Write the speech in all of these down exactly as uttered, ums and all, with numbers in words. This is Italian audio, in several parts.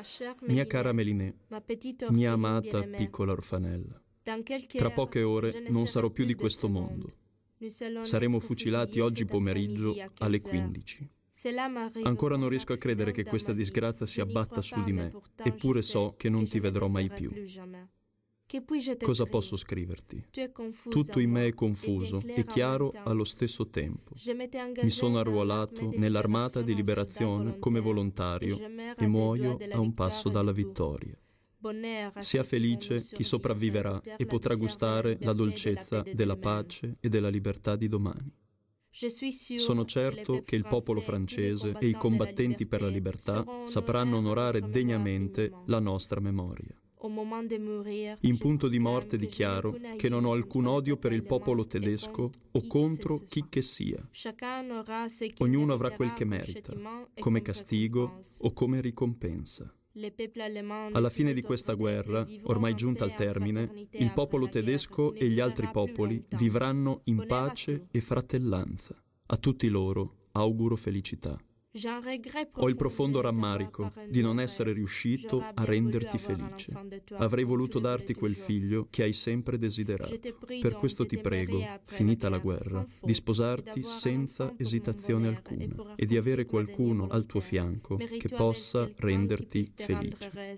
Mia cara Mélinée, mia amata piccola orfanella, tra poche ore non sarò più di questo mondo. Saremo fucilati oggi pomeriggio alle quindici. Ancora non riesco a credere che questa disgrazia si abbatta su di me, eppure so che non ti vedrò mai più. Cosa posso scriverti? Tutto in me è confuso e chiaro allo stesso tempo. Mi sono arruolato nell'Armata di Liberazione come volontario e muoio a un passo dalla vittoria. Sia felice chi sopravviverà e potrà gustare la dolcezza della pace e della libertà di domani. Sono certo che il popolo francese e i combattenti per la libertà sapranno onorare degnamente la nostra memoria. In punto di morte dichiaro che non ho alcun odio per il popolo tedesco o contro chi che sia. Ognuno avrà quel che merita, come castigo o come ricompensa. Alla fine di questa guerra, ormai giunta al termine, il popolo tedesco e gli altri popoli vivranno in pace e fratellanza. A tutti loro auguro felicità. Ho il profondo rammarico di non essere riuscito a renderti felice. Avrei voluto darti quel figlio che hai sempre desiderato. Per questo ti prego, finita la guerra, di sposarti senza esitazione alcuna e di avere qualcuno al tuo fianco che possa renderti felice.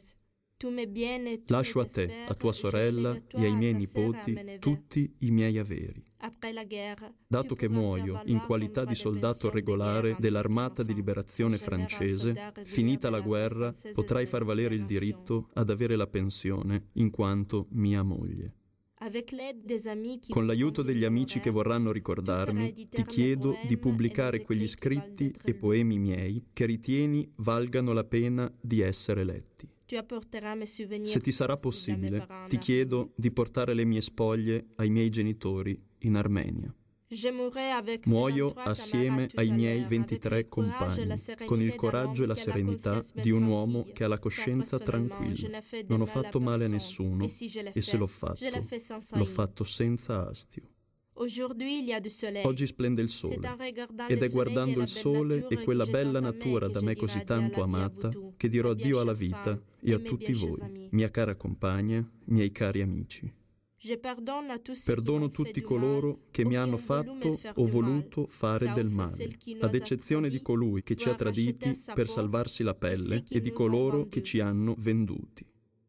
Lascio a te, a tua sorella e ai miei nipoti tutti i miei averi. Dato che muoio in qualità di soldato regolare dell'Armata di Liberazione francese, finita la guerra potrai far valere il diritto ad avere la pensione in quanto mia moglie. Con l'aiuto degli amici che vorranno ricordarmi, ti chiedo di pubblicare quegli scritti e poemi miei che ritieni valgano la pena di essere letti. Se ti sarà possibile, ti chiedo di portare le mie spoglie ai miei genitori in Armenia. Muoio assieme ai miei ventitré compagni, con il coraggio e la serenità di un uomo che ha la coscienza tranquilla. Non ho fatto male a nessuno e se l'ho fatto, l'ho fatto senza astio. Oggi splende il sole ed è guardando il sole e quella bella natura da me così tanto amata che dirò addio alla vita e a tutti voi, mia cara compagna, miei cari amici. Perdono tutti coloro che mi hanno fatto o voluto fare del male, ad eccezione di colui che ci ha traditi per salvarsi la pelle e di coloro che ci hanno venduti.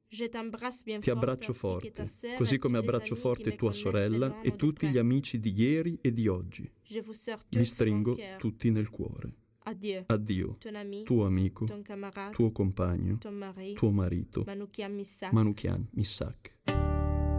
Ti abbraccio forte, così come abbraccio forte tua sorella e tutti gli amici di ieri e di oggi. Vi stringo tutti nel cuore. Addio, tuo amico, tuo compagno, tuo marito, Manouchian Missak.